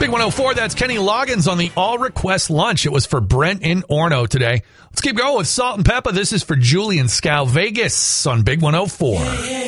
Big 104, that's Kenny Loggins on the all-request lunch. It was for Brent in Orono today. Let's keep going with Salt and Pepper. This is for Julian Scow Vegas on Big 104.